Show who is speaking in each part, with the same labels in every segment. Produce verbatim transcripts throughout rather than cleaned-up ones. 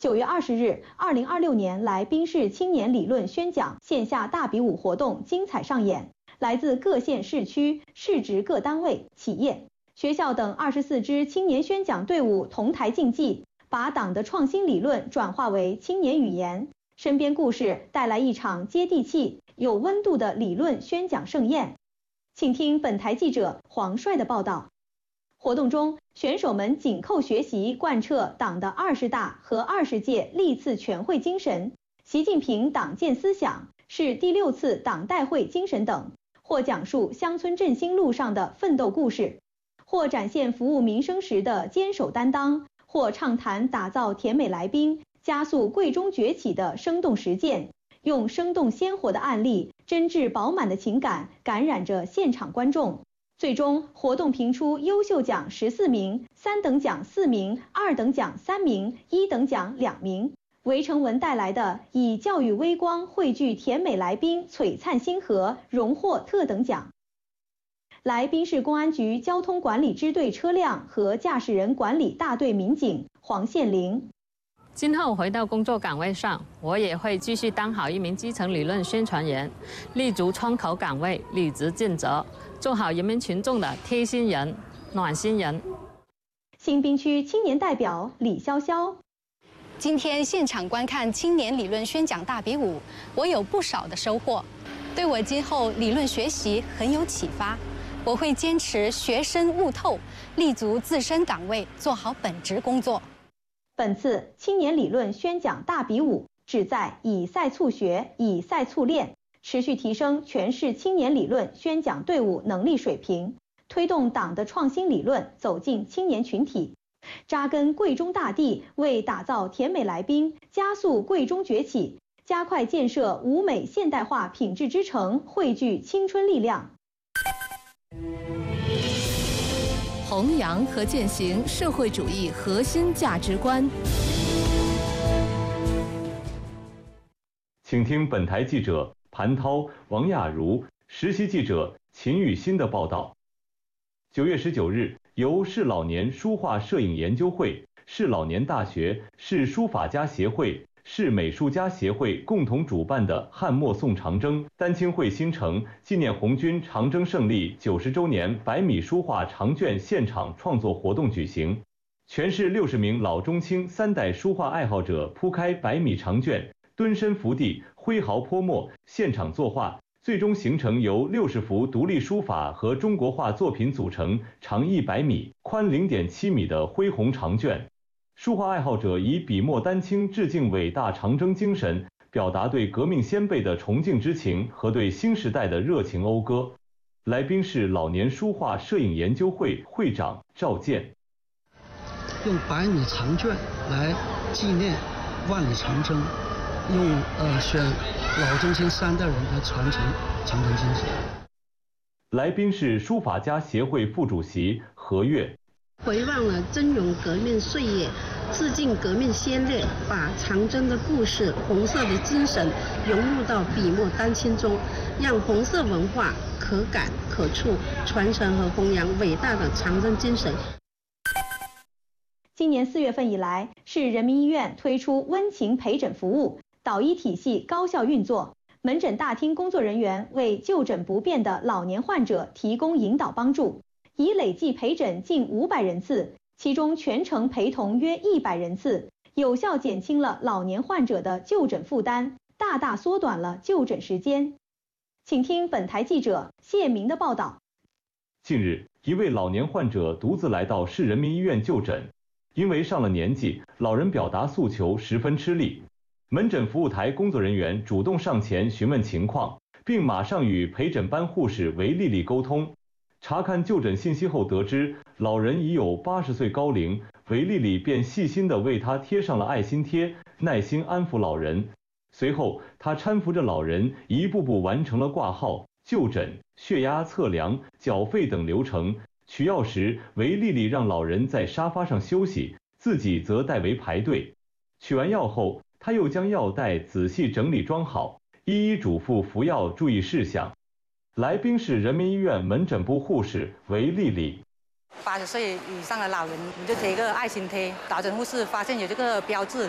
Speaker 1: 九月二十日，二零二六年来宾市青年理论宣讲线下大比武活动精彩上演，来自各县市区、市直各单位、企业、学校等二十四支青年宣讲队伍同台竞技，把党的创新理论转化为青年语言，身边故事带来一场接地气、有温度的理论宣讲盛宴。请听本台记者黄帅的报道。活动中，选手们紧扣学习贯彻党的二十大和二十届历次全会精神、习近平党建思想、是第六次党代会精神等，或讲述乡村振兴路上的奋斗故事，或展现服务民生时的坚守担当，或畅谈打造甜美来宾、加速贵中崛起的生动实践，用生动鲜活的案例、真挚饱满的情感感染着现场观众。最终，活动评出优秀奖十四名，三等奖四名，二等奖三名，一等奖两名。韦成文带来的以教育微光汇聚甜美来宾璀璨星河荣获特等奖。来宾市公安局交通管理支队车辆和驾驶人管理大队民警黄宪玲。
Speaker 2: 今后回到工作岗位上，我也会继续当好一名基层理论宣传员，立足窗口岗位，履职尽责，做好人民群众的贴心人、暖心人。
Speaker 1: 新宾区青年代表李潇潇，
Speaker 3: 今天现场观看青年理论宣讲大比武，我有不少的收获，对我今后理论学习很有启发。我会坚持学深悟透，立足自身岗位，做好本职工作。
Speaker 1: 本次青年理论宣讲大比武旨在以赛促学、以赛促练，持续提升全市青年理论宣讲队伍能力水平，推动党的创新理论走进青年群体，扎根贵中大地，为打造甜美来宾、加速贵中崛起、加快建设吴美现代化品质之城汇聚青春力量。
Speaker 4: 弘扬和践行社会主义核心价值观。
Speaker 5: 请听本台记者盘涛、王亚茹、实习记者秦雨欣的报道。九月十九日，由市老年书画摄影研究会、市老年大学、市书法家协会、市美术家协会共同主办的汉末宋长征丹青会新城纪念红军长征胜利九十周年百米书画长卷现场创作活动举行。全市六十名老中青三代书画爱好者铺开百米长卷，蹲身伏地，挥毫泼墨，现场作画，最终形成由六十幅独立书法和中国画作品组成，长一百米、宽零点七米的恢宏长卷。书画爱好者以笔墨丹青致敬伟大长征精神，表达对革命先辈的崇敬之情和对新时代的热情讴歌。来宾是老年书画摄影研究会会长赵健。
Speaker 6: 用百米长卷来纪念万里长征，用呃选老中青三代人来传承长征精神。
Speaker 5: 来宾是书法家协会副主席何月。
Speaker 7: 回望了峥嵘革命岁月，致敬革命先烈，把长征的故事、红色的精神融入到笔墨丹青中，让红色文化可感可触，传承和弘扬伟大的长征精神。
Speaker 1: 今年四月份以来，市人民医院推出温情陪诊服务，导医体系高效运作，门诊大厅工作人员为就诊不便的老年患者提供引导帮助，已累计陪诊近五百人次，其中全程陪同约一百人次，有效减轻了老年患者的就诊负担，大大缩短了就诊时间。请听本台记者谢明的报道。
Speaker 5: 近日，一位老年患者独自来到市人民医院就诊，因为上了年纪，老人表达诉求十分吃力。门诊服务台工作人员主动上前询问情况，并马上与陪诊班护士韦丽丽沟通。查看就诊信息后得知，老人已有八十岁高龄，韦丽丽便细心地为他贴上了爱心贴，耐心安抚老人。随后，他搀扶着老人一步步完成了挂号、就诊、血压测量、缴费等流程。取药时，韦丽丽让老人在沙发上休息，自己则代为排队。取完药后，他又将药袋仔细整理装好，一一嘱咐服药注意事项。来宾市人民医院门诊部护士韦丽丽。
Speaker 8: 八十岁以上的老人，你就贴一个爱心贴，打针护士发现有这个标志，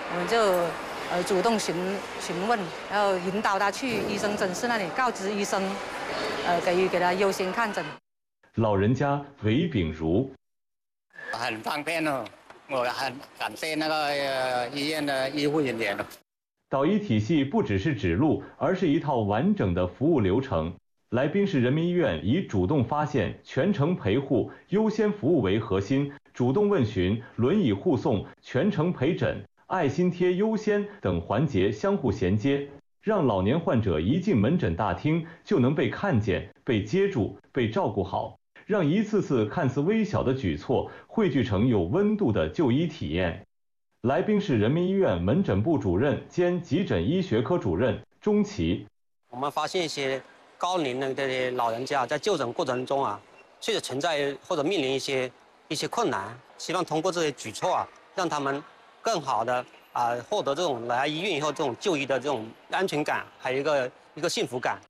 Speaker 3: 我们就呃主动询询问，然后引导他去医生诊室那里告知医生，呃给予给他优先看诊。
Speaker 5: 老人家韦炳如，
Speaker 8: 很方便哦，我很感谢那个医院的医护人员。
Speaker 5: 导医体系不只是指路，而是一套完整的服务流程。来宾市人民医院以主动发现、全程陪护、优先服务为核心，主动问询、轮椅护送、全程陪诊、爱心贴优先等环节相互衔接，让老年患者一进门诊大厅就能被看见、被接住、被照顾好，让一次次看似微小的举措汇聚成有温度的就医体验。来宾市人民医院门诊部主任兼急诊医学科主任钟琦，
Speaker 9: 我们发现一些高龄的这些老人家在就诊过程中啊，确实存在或者面临一些一些困难，希望通过这些举措啊，让他们更好的啊获得这种来医院以后这种就医的这种安全感，还有一个一个幸福感。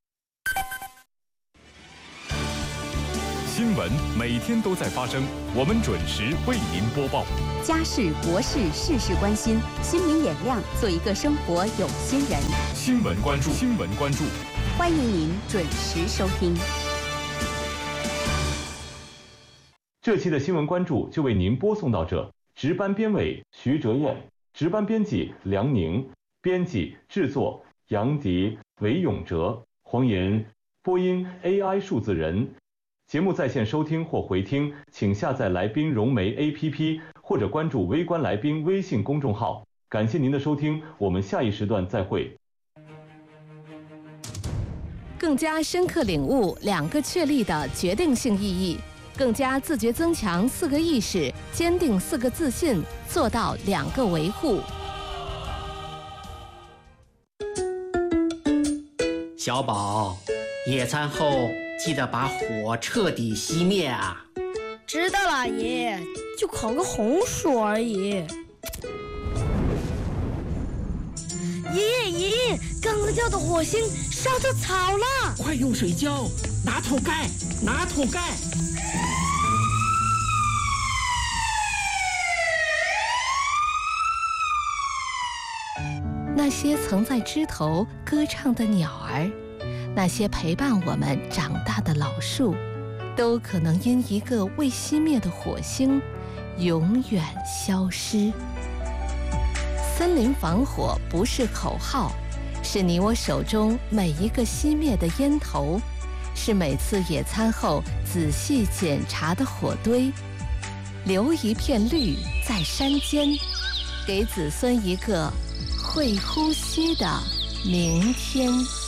Speaker 10: 新闻每天都在发生，我们准时为您播报。
Speaker 11: 家事国事事事关心，新闻眼亮，做一个生活有心人。
Speaker 10: 新闻关注，新闻关注，
Speaker 11: 欢迎您准时收听。
Speaker 5: 这期的新闻关注就为您播送到这。值班编委徐哲燕，值班编辑梁宁，编辑制作杨迪、韦永哲、黄岩，播音 A I 数字人。节目在线收听或回听，请下载来宾融媒 A P P 或者关注微观来宾微信公众号。感谢您的收听，我们下一时段再会。
Speaker 4: 更加深刻领悟两个确立的决定性意义，更加自觉增强四个意识，坚定四个自信，做到两个维护。
Speaker 12: 小宝，野餐后记得把火彻底熄灭啊！
Speaker 13: 知道了，爷，就烤个红薯而已。爷爷，爷爷，刚才掉的火星烧着草了！
Speaker 12: 快用水浇，拿土盖，拿土盖。
Speaker 4: 那些曾在枝头歌唱的鸟儿，那些陪伴我们长大的老树，都可能因一个未熄灭的火星，永远消失。森林防火不是口号，是你我手中每一个熄灭的烟头，是每次野餐后仔细检查的火堆。留一片绿在山间，给子孙一个会呼吸的明天。